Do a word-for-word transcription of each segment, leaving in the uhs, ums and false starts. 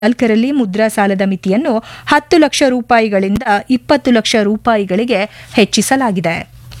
ನಾಲ್ಕರಲ್ಲಿ ಮುದ್ರಾ ಸಾಲದ ಮಿತಿಯನ್ನು ಹತ್ತು ಲಕ್ಷ ರೂಪಾಯಿಗಳಿಂದ ಇಪ್ಪತ್ತು ಲಕ್ಷ ರೂಪಾಯಿಗಳಿಗೆ ಹೆಚ್ಚಿಸಲಾಗಿದೆ.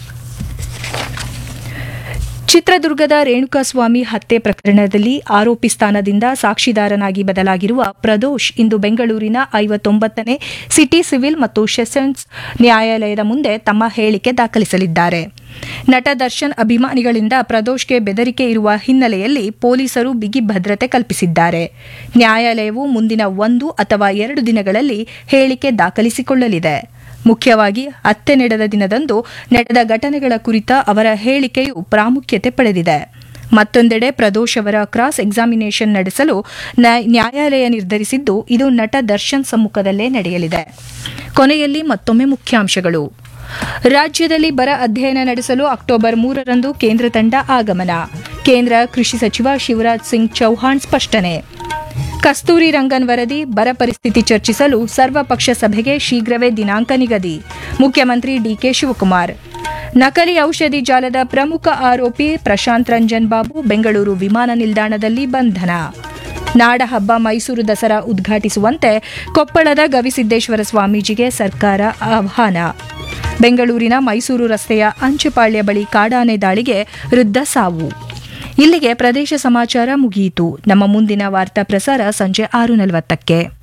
ಚಿತ್ರದುರ್ಗದ ರೇಣುಕಾಸ್ವಾಮಿ ಹತ್ಯೆ ಪ್ರಕರಣದಲ್ಲಿ ಆರೋಪಿ ಸ್ಥಾನದಿಂದ ಸಾಕ್ಷಿದಾರನಾಗಿ ಬದಲಾಗಿರುವ ಪ್ರದೋಷ್ ಇಂದು ಬೆಂಗಳೂರಿನ ಐವತ್ತೊಂಬತ್ತನೇ ಸಿಟಿ ಸಿವಿಲ್ ಮತ್ತು ಸೆಷನ್ಸ್ ನ್ಯಾಯಾಲಯದ ಮುಂದೆ ತಮ್ಮ ಹೇಳಿಕೆ ದಾಖಲಿಸಲಿದ್ದಾರೆ. ನಟ ದರ್ಶನ್ ಅಭಿಮಾನಿಗಳಿಂದ ಪ್ರದೋಷ್ಗೆ ಬೆದರಿಕೆ ಇರುವ ಹಿನ್ನೆಲೆಯಲ್ಲಿ ಪೊಲೀಸರು ಬಿಗಿ ಭದ್ರತೆ ಕಲ್ಪಿಸಿದ್ದಾರೆ. ನ್ಯಾಯಾಲಯವು ಮುಂದಿನ ಒಂದು ಅಥವಾ ಎರಡು ದಿನಗಳಲ್ಲಿ ಹೇಳಿಕೆ ದಾಖಲಿಸಿಕೊಳ್ಳಲಿದೆ. ಮುಖ್ಯವಾಗಿ ಹತ್ಯೆ ನಡೆದ ದಿನದಂದು ನಡೆದ ಘಟನೆಗಳ ಕುರಿತ ಅವರ ಹೇಳಿಕೆಯು ಪ್ರಾಮುಖ್ಯತೆ ಪಡೆದಿದೆ. ಮತ್ತೊಂದೆಡೆ ಪ್ರದೋಷ್ ಅವರ ಕ್ರಾಸ್ ಎಕ್ಸಾಮಿನೇಷನ್ ನಡೆಸಲು ನ್ಯಾಯಾಲಯ ನಿರ್ಧರಿಸಿದ್ದು, ಇದು ನಟ ದರ್ಶನ್ ಸಮ್ಮುಖದಲ್ಲೇ ನಡೆಯಲಿದೆ. ಕೊನೆಯಲ್ಲಿ ಮತ್ತೊಮ್ಮೆ ಮುಖ್ಯಾಂಶಗಳು. ರಾಜ್ಯದಲ್ಲಿ ಬರ ಅಧ್ಯಯನ ನಡೆಸಲು ಅಕ್ಟೋಬರ್ ಮೂರರಂದು ಕೇಂದ್ರ ತಂಡ ಆಗಮನ. ಕೇಂದ್ರ ಕೃಷಿ ಸಚಿವ ಶಿವರಾಜ್ ಸಿಂಗ್ ಚೌಹಾಣ್ ಸ್ಪಷ್ಟನೆ. ಕಸ್ತೂರಿ ರಂಗನ್ ವರದಿ, ಬರ ಪರಿಸ್ಥಿತಿ ಚರ್ಚಿಸಲು ಸರ್ವಪಕ್ಷ ಸಭೆಗೆ ಶೀಘ್ರವೇ ದಿನಾಂಕ ನಿಗದಿ. ಮುಖ್ಯಮಂತ್ರಿ ಡಿಕೆ ಶಿವಕುಮಾರ್. ನಕಲಿ ಔಷಧಿ ಜಾಲದ ಪ್ರಮುಖ ಆರೋಪಿ ಪ್ರಶಾಂತ್ ರಂಜನ್ ಬಾಬು ಬೆಂಗಳೂರು ವಿಮಾನ ನಿಲ್ದಾಣದಲ್ಲಿ ಬಂಧನ. ನಾಡಹಬ್ಬ ಮೈಸೂರು ದಸರಾ ಉದ್ಘಾಟಿಸುವಂತೆ ಕೊಪ್ಪಳದ ಗವಿಸಿದ್ದೇಶ್ವರ ಸ್ವಾಮೀಜಿಗೆ ಸರ್ಕಾರ ಆಹ್ವಾನ. ಬೆಂಗಳೂರಿನ ಮೈಸೂರು ರಸ್ತೆಯ ಅಂಚೆಪಾಳ್ಯ ಬಳಿ ಕಾಡಾನೆ ದಾಳಿಗೆ ವೃದ್ಧ ಸಾವು. ಇಲ್ಲಿಗೆ ಪ್ರದೇಶ ಸಮಾಚಾರ ಮುಗಿಯಿತು. ನಮ್ಮ ಮುಂದಿನ ವಾರ್ತಾ ಪ್ರಸಾರ ಸಂಜೆ ಆರು ನಲವತ್ತಕ್ಕೆ.